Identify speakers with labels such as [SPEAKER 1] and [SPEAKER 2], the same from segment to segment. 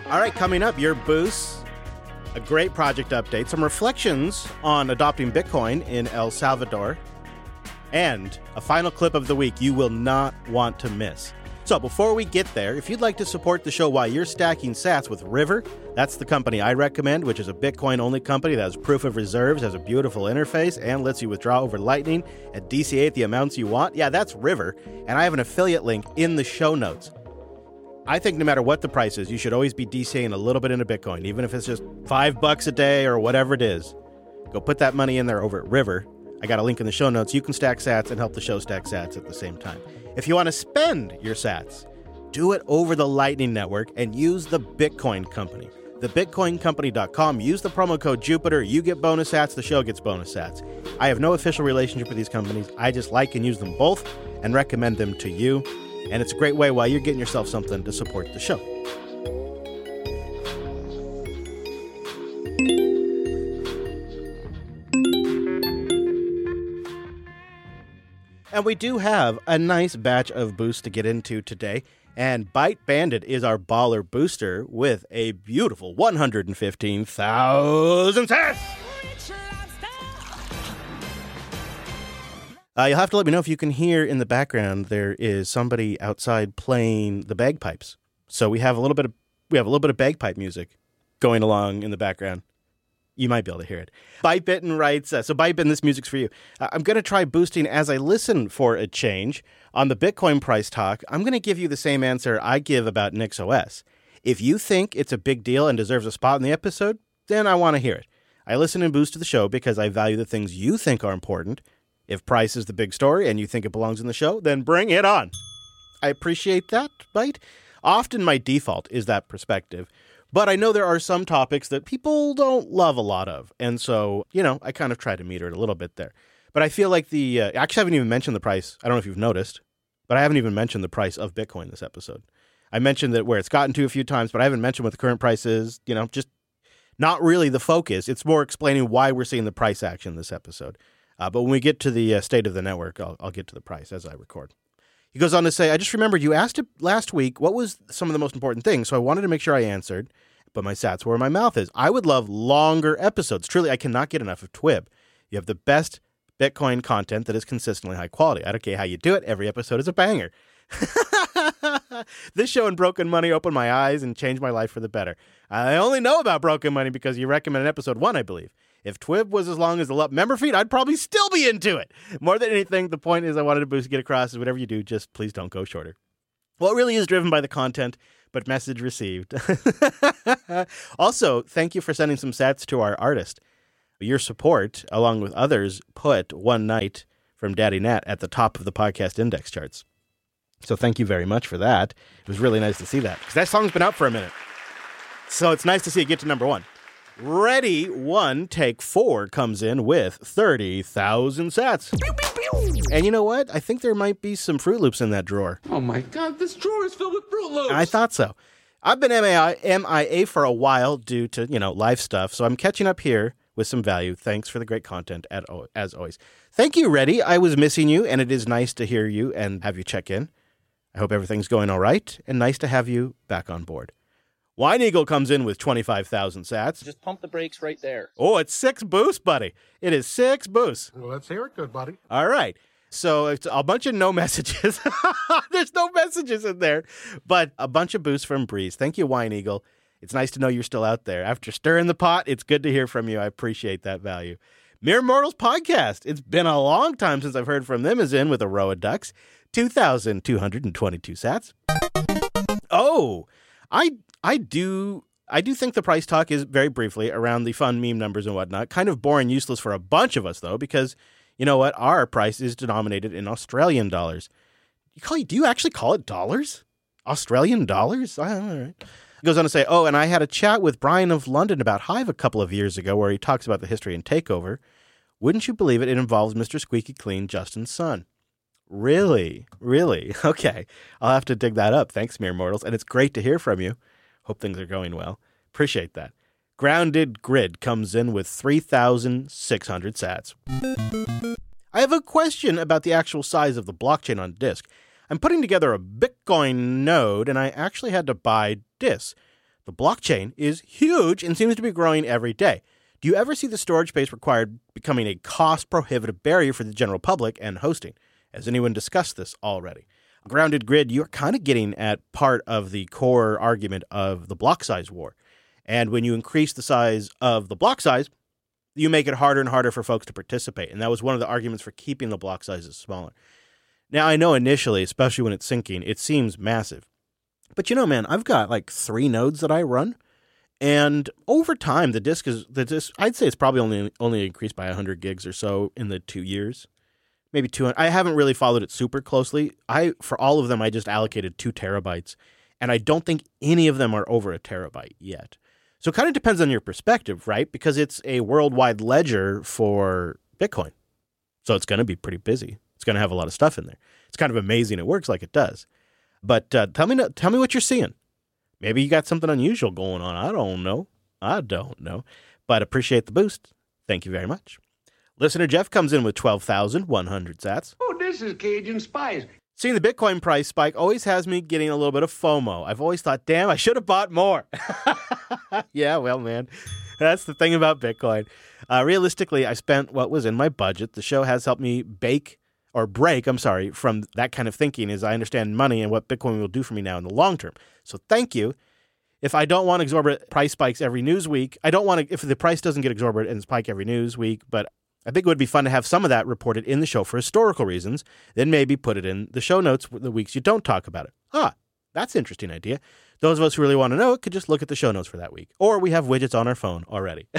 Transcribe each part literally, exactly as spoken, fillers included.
[SPEAKER 1] All right, coming up, your boost, a great project update, some reflections on adopting Bitcoin in El Salvador, and a final clip of the week you will not want to miss. So before we get there, if you'd like to support the show while you're stacking sats with River, that's the company I recommend, which is a Bitcoin-only company that has proof of reserves, has a beautiful interface, and lets you withdraw over Lightning and D C A at the amounts you want. Yeah, that's River, and I have an affiliate link in the show notes. I think no matter what the price is, you should always be DCAing a little bit into Bitcoin, even if it's just five bucks a day or whatever it is. Go put that money in there over at River. I got a link in the show notes. You can stack sats and help the show stack sats at the same time. If you want to spend your sats, do it over the Lightning Network and use the Bitcoin Company. the bitcoin company dot com. Use the promo code Jupiter. You get bonus sats. The show gets bonus sats. I have no official relationship with these companies. I just like and use them both and recommend them to you. And it's a great way while you're getting yourself something to support the show. And we do have a nice batch of boosts to get into today. And Byte Bandit is our baller booster with a beautiful one hundred fifteen thousand sats. Uh, you'll have to let me know if you can hear in the background there is somebody outside playing the bagpipes. So we have a little bit of we have a little bit of bagpipe music going along in the background. You might be able to hear it. Bytebitten writes, uh, so Bytebitten, this music's for you. Uh, I'm going to try boosting as I listen for a change. On the Bitcoin price talk, I'm going to give you the same answer I give about NixOS. If you think it's a big deal and deserves a spot in the episode, then I want to hear it. I listen and boost to the show because I value the things you think are important. If price is the big story and you think it belongs in the show, then bring it on. I appreciate that, Byte. Often my default is that perspective. But I know there are some topics that people don't love a lot of. And so, you know, I kind of try to meter it a little bit there. But I feel like the, uh, I actually haven't even mentioned the price. I don't know if you've noticed, but I haven't even mentioned the price of Bitcoin this episode. I mentioned that where it's gotten to a few times, but I haven't mentioned what the current price is, you know, just not really the focus. It's more explaining why we're seeing the price action this episode. Uh, but when we get to the uh, state of the network, I'll, I'll get to the price as I record. He goes on to say, I just remembered you asked it last week, what was some of the most important things? So I wanted to make sure I answered, but my sats were where my mouth is. I would love longer episodes. Truly, I cannot get enough of Twib. You have the best Bitcoin content that is consistently high quality. I don't care how you do it. Every episode is a banger. This show and Broken Money opened my eyes and changed my life for the better. I only know about Broken Money because you recommended episode one, I believe. If Twib was as long as the L U P member feed, I'd probably still be into it. More than anything, the point is I wanted to boost get across is whatever you do, just please don't go shorter. Well, it really is driven by the content, but message received. Also, thank you for sending some sats to our artist. Your support, along with others, put One Night from Daddy Nat at the top of the podcast index charts. So thank you very much for that. It was really nice to see that, because that song's been out for a minute. So it's nice to see it get to number one. Ready One Take Four comes in with thirty thousand sats. Pew, pew, pew. And you know what? I think there might be some Fruit Loops in that drawer.
[SPEAKER 2] Oh my God, this drawer is filled with Fruit Loops.
[SPEAKER 1] I thought so. I've been M I A for a while due to, you know, life stuff, so I'm catching up here with some value. Thanks for the great content, as always. Thank you, Reddy. I was missing you, and it is nice to hear you and have you check in. I hope everything's going all right, and nice to have you back on board. Wine Eagle comes in with twenty-five thousand sats.
[SPEAKER 3] Just pump the brakes right there.
[SPEAKER 1] Oh, it's six boosts, buddy. It is six boosts.
[SPEAKER 4] Well, let's hear it, good buddy.
[SPEAKER 1] All right. So it's a bunch of no messages. There's no messages in there, but a bunch of boosts from Breeze. Thank you, Wine Eagle. It's nice to know you're still out there. After stirring the pot, it's good to hear from you. I appreciate that value. Mere Mortals Podcast. It's been a long time since I've heard from them, is in with a row of ducks. two thousand two hundred twenty-two sats. Oh, I I do I do think the price talk is, very briefly, around the fun meme numbers and whatnot. Kind of boring, useless for a bunch of us, though, because, you know what? Our price is denominated in Australian dollars. You call Do you actually call it dollars? Australian dollars? All right. He goes on to say, oh, and I had a chat with Brian of London about Hive a couple of years ago where he talks about the history and takeover. Wouldn't you believe it? It involves Mister Squeaky Clean, Justin's son. Really? Really? Okay. I'll have to dig that up. Thanks, Mere Mortals. And it's great to hear from you. Hope things are going well. Appreciate that. Grounded Grid comes in with three thousand six hundred sats. I have a question about the actual size of the blockchain on disk. I'm putting together a Bitcoin node, and I actually had to buy disks. The blockchain is huge and seems to be growing every day. Do you ever see the storage space required becoming a cost-prohibitive barrier for the general public and hosting? Has anyone discussed this already? Grounded Grid, you're kind of getting at part of the core argument of the block size war. And when you increase the size of the block size, you make it harder and harder for folks to participate. And that was one of the arguments for keeping the block sizes smaller. Now, I know initially, especially when it's syncing, it seems massive. But you know, man, I've got like three nodes that I run. And over time, the disk is, the disk, I'd say it's probably only only increased by one hundred gigs or so in the two years. Maybe two hundred. I haven't really followed it super closely. I For all of them, I just allocated two terabytes. And I don't think any of them are over a terabyte yet. So it kind of depends on your perspective, right? Because it's a worldwide ledger for Bitcoin. So it's going to be pretty busy. It's going to have a lot of stuff in there. It's kind of amazing it works like it does. But uh, tell me tell me what you're seeing. Maybe you got something unusual going on. I don't know. I don't know. But appreciate the boost. Thank you very much. Listener Jeff comes in with twelve thousand one hundred sats.
[SPEAKER 2] Oh, this is Cajun Spice.
[SPEAKER 1] Seeing the Bitcoin price spike always has me getting a little bit of FOMO. I've always thought, damn, I should have bought more. Yeah, well, man, that's the thing about Bitcoin. Uh, realistically, I spent what was in my budget. The show has helped me bake or break, I'm sorry, from that kind of thinking as I understand money and what Bitcoin will do for me now in the long term. So thank you. If I don't want exorbitant price spikes every news week, I don't want to, if the price doesn't get exorbitant and spike every news week, but I think it would be fun to have some of that reported in the show for historical reasons, then maybe put it in the show notes the weeks you don't talk about it. Ah, that's an interesting idea. Those of us who really want to know it could just look at the show notes for that week. Or we have widgets on our phone already.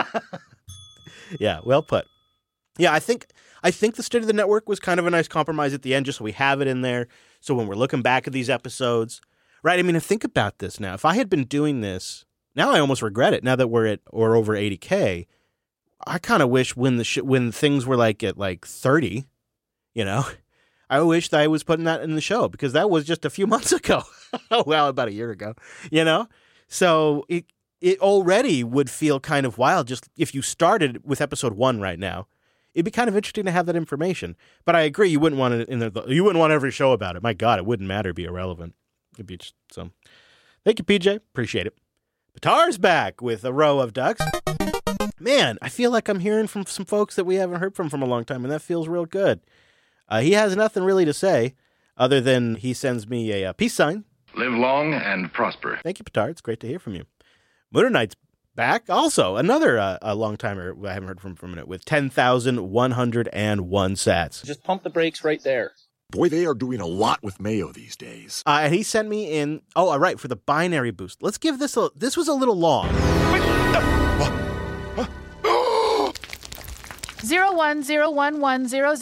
[SPEAKER 1] Yeah, well put. Yeah, I think I think the state of the network was kind of a nice compromise at the end, just so we have it in there. So when we're looking back at these episodes, right? I mean, think about this now. If I had been doing this, now I almost regret it. Now that we're at or over eighty K, I kind of wish when the sh- when things were like at like thirty, you know, I wish that I was putting that in the show because that was just a few months ago. Oh, well, about a year ago, you know? So it it already would feel kind of wild just if you started with episode one right now. It'd be kind of interesting to have that information. But I agree, you wouldn't want it in the you wouldn't want every show about it. My God, it wouldn't matter, it'd be irrelevant. It'd be just some. Thank you, P J. Appreciate it. Batar's back with a row of ducks. Man, I feel like I'm hearing from some folks that we haven't heard from from a long time, and that feels real good. Uh, he has nothing really to say other than he sends me a, a peace sign.
[SPEAKER 3] Live long and prosper.
[SPEAKER 1] Thank you, Batar. It's great to hear from you. Mooner Knight's back. Also, another uh, a long-timer I haven't heard from for a minute with ten thousand one hundred one sats.
[SPEAKER 4] Just pump the brakes right there.
[SPEAKER 5] Boy, they are doing a lot with Mayo these days.
[SPEAKER 1] Uh, and he sent me in, oh, all right, for the binary boost. Let's give this a, this was a little long.
[SPEAKER 6] Zero one zero one one zero